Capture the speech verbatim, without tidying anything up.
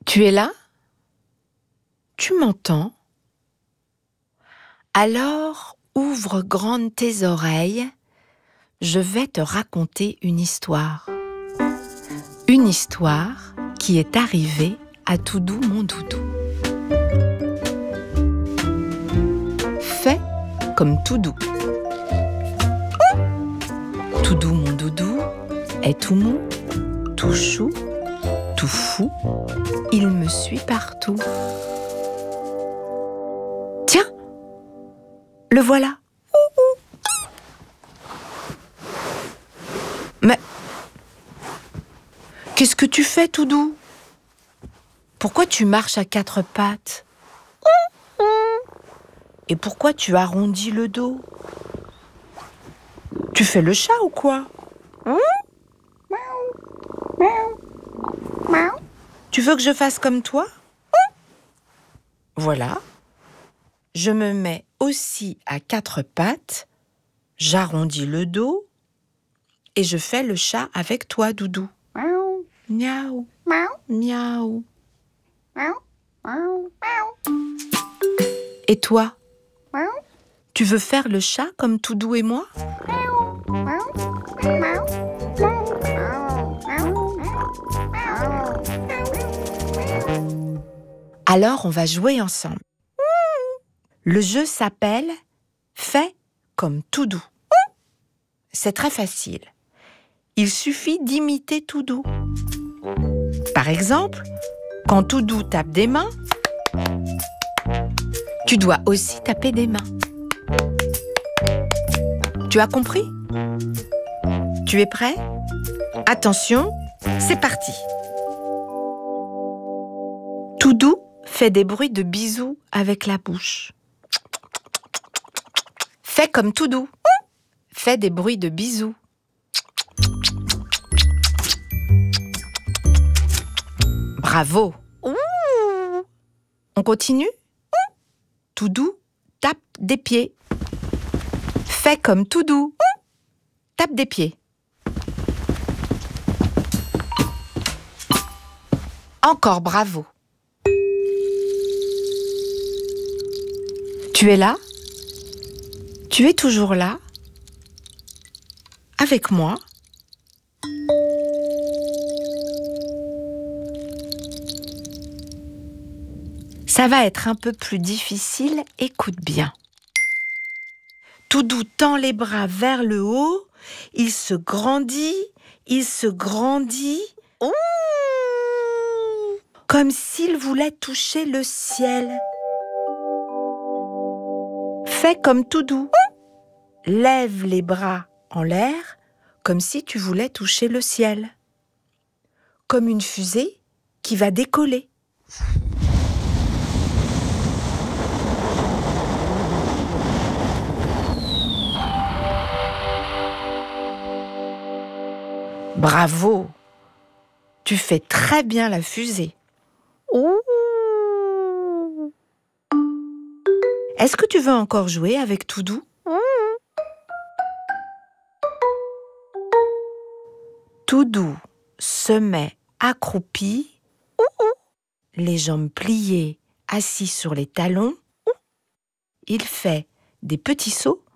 Tu es là? Tu m'entends? Alors, ouvre grandes tes oreilles, je vais te raconter une histoire. Une histoire qui est arrivée à Toudou mon doudou. Fais comme Toudou. Toudou mon doudou est tout mou, tout chou, tout fou, il me suit partout. Tiens, le voilà. Mais qu'est-ce que tu fais, Toudou? Pourquoi tu marches à quatre pattes? Et pourquoi tu arrondis le dos? Tu fais le chat ou quoi? Tu veux que je fasse comme toi? Voilà. Je me mets aussi à quatre pattes, j'arrondis le dos et je fais le chat avec toi, Doudou. Miaou, miaou. Et toi? Tu veux faire le chat comme Toudou et moi? Alors on va jouer ensemble. Le jeu s'appelle « Fais comme Toudou ». C'est très facile. Il suffit d'imiter Toudou. Par exemple, quand Toudou tape des mains, tu dois aussi taper des mains. Tu as compris? Tu es prêt? Attention, c'est parti! Toudou fait des bruits de bisous avec la bouche. Fais comme Toudou. Fais des bruits de bisous. Bravo! On continue? Toudou tape des pieds. Fais comme Toudou. Tape des pieds. Encore bravo! Tu es là? Tu es toujours là? Avec moi? Ça va être un peu plus difficile, écoute bien. Toudou tend les bras vers le haut, il se grandit, il se grandit, Ouh comme s'il voulait toucher le ciel. Fais comme Toudou. Lève les bras en l'air, comme si tu voulais toucher le ciel. Comme une fusée qui va décoller. Bravo! Tu fais très bien la fusée. Ouh. Est-ce que tu veux encore jouer avec Toudou? Toudou se met accroupi, les jambes pliées, assis sur les talons. Il fait des petits sauts